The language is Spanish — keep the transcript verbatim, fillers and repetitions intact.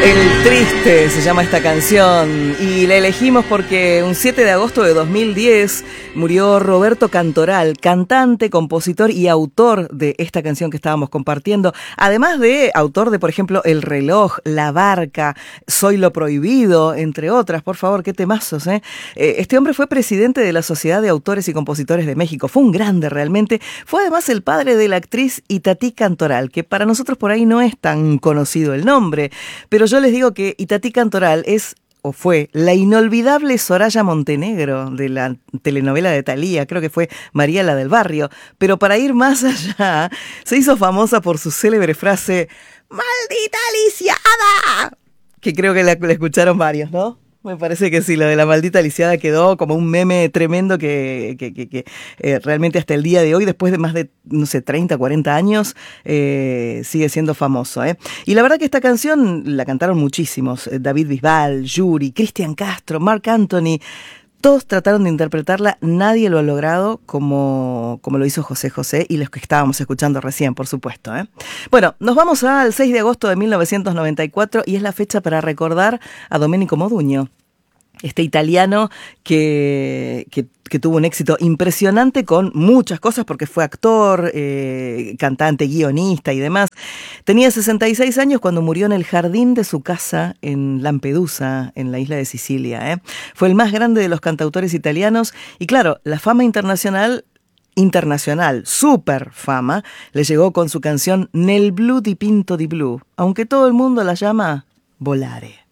El Triste se llama esta canción y la elegimos porque un siete de agosto de dos mil diez murió Roberto Cantoral, cantante, compositor y autor de esta canción que estábamos compartiendo, además de autor de, por ejemplo, El Reloj, La Barca, Soy lo Prohibido, entre otras. Por favor, qué temazos, ¿eh? Este hombre fue presidente de la Sociedad de Autores y Compositores de México, fue un grande realmente, fue además el padre de la actriz Itatí Cantoral, que para nosotros por ahí no es tan conocido el nombre, pero yo les digo que Itatí Cantoral es o fue la inolvidable Soraya Montenegro de la telenovela de Thalía, creo que fue María la del Barrio, pero para ir más allá, se hizo famosa por su célebre frase ¡Maldita lisiada! Que creo que la, la escucharon varios, ¿no? Me parece que sí, lo de la maldita lisiada quedó como un meme tremendo que, que, que, que eh, realmente hasta el día de hoy, después de más de, no sé, treinta, cuarenta años, eh, sigue siendo famoso, ¿eh? Y la verdad que esta canción la cantaron muchísimos, eh, David Bisbal, Yuri, Cristian Castro, Marc Anthony. Todos trataron de interpretarla, nadie lo ha logrado como, como lo hizo José José y los que estábamos escuchando recién, por supuesto, ¿eh? Bueno, nos vamos al seis de agosto de mil novecientos noventa y cuatro y es la fecha para recordar a Domenico Modugno, este italiano que, que, que tuvo un éxito impresionante con muchas cosas porque fue actor, eh, cantante, guionista y demás. Tenía sesenta y seis años cuando murió en el jardín de su casa en Lampedusa, en la isla de Sicilia, ¿eh? Fue el más grande de los cantautores italianos y claro, la fama internacional internacional, super fama, le llegó con su canción Nel blu dipinto di blu, aunque todo el mundo la llama Volare.